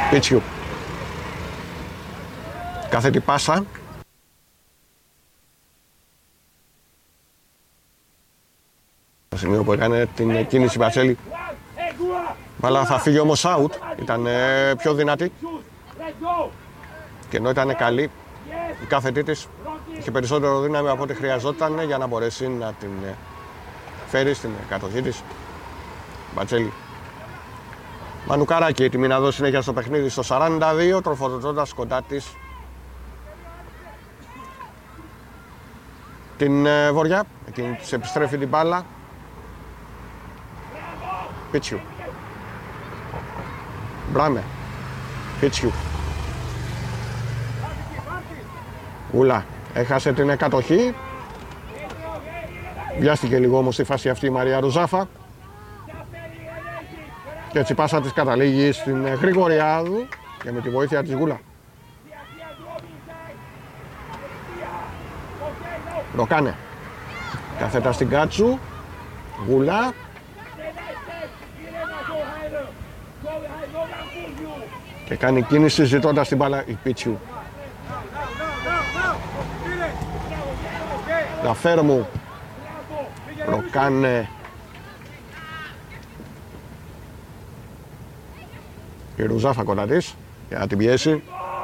Πίτσιου. Κάθετη πάσα. Το σημείο που έκανε την κίνηση Μπατσέλη. Αλλά θα φύγει όμως out. Ήταν πιο δυνατή. Και ενώ ήταν καλή, η κάθετή της είχε περισσότερο δύναμη από ό,τι χρειαζόταν για να μπορέσει να την φέρει στην κατοχή της. Μπατσέλη. Μανουκαράκη έτοιμη να δώσει συνέχεια στο παιχνίδι στο 42, τροφοδοτώντας κοντά της την Βοριά. Εκείνη της επιστρέφει την μπάλα. Πίτσιου. Μπράμε. Πίτσιου. Ούλα. Έχασε την κατοχή. Βιάστηκε λίγο όμως στη φάση αυτή η Μαρία Ρουζάφα. Και έτσι πάσα της καταλήγει στην Γρηγοριάδου και με τη βοήθεια της Γούλα. Ροκάνε. Καθέτα στην Κάτσου. Γούλα. Και κάνει κίνηση ζητώντας την μπάλα η Πίτσιου. Λαφέρμου. Ροκάνε. Η Ρουζάφα κοντά της για να την πιέσει.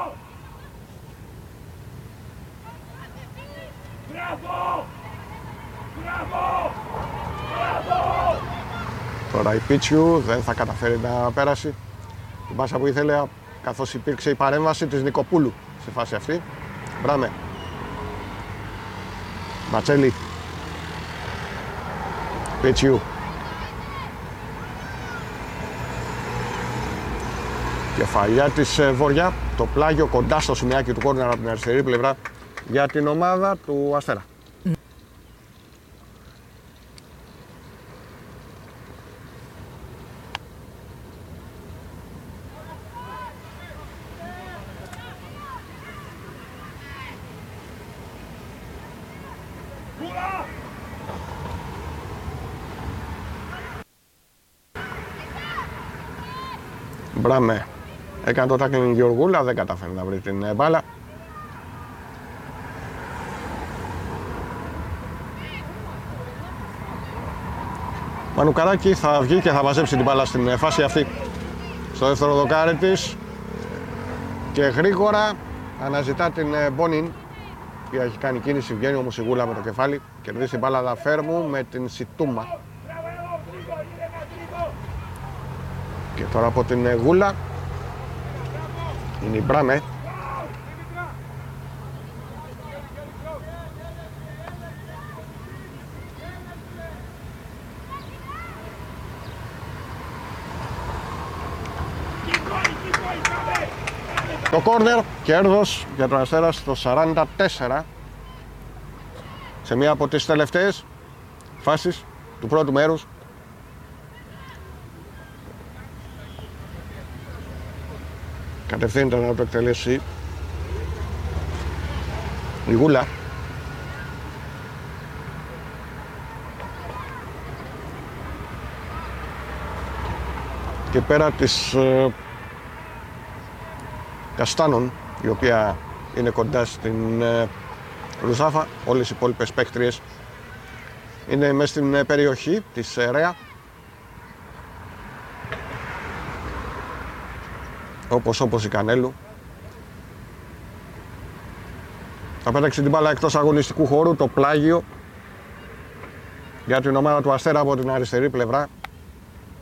Τώρα η Πίτσιου δεν θα καταφέρει να πέράσει την πάσα που ήθελε, καθώς υπήρξε η παρέμβαση της Νικοπούλου στη φάση αυτή. Μπράμε. Μπατσέλη. Πίτσιου. Κεφαλιά της Βοριά, το πλάγιο κοντά στο σημειάκι του κόρνερ από την αριστερή πλευρά για την ομάδα του Αστέρα. Μπράμε. Έκανε το τάκλινγκ η Γεωργούλα, δεν κατάφερε να βρει την μπάλα. Μανουκαράκη θα βγει και θα μαζέψει την μπάλα στην φάση αυτή. Στο δεύτερο δοκάρι της. Και γρήγορα αναζητά την Μπόνιν, που έχει κάνει κίνηση, βγαίνει όμως η Γούλα με το κεφάλι. Κερδίζει την μπάλα Δαφέρμου με την Σιτούμα. Και τώρα από την Γούλα είναι η Μπράμε. Το κόρνερ, κέρδος για τον Αστέρα στο 44 σε μία από τις τελευταίες φάσεις του πρώτου μέρους. Κατευθύνεται να το εκτελέσει η Γούλα. Και πέρα της Καστάνων, η οποία είναι κοντά στην Ρουζάφα, όλες οι υπόλοιπες παίκτριες είναι μέσα στην περιοχή της Ρέα. Όπως η Κανέλου. Θα πέταξε την μπάλα εκτός αγωνιστικού χώρου, το πλάγιο για την ομάδα του Αστέρα από την αριστερή πλευρά.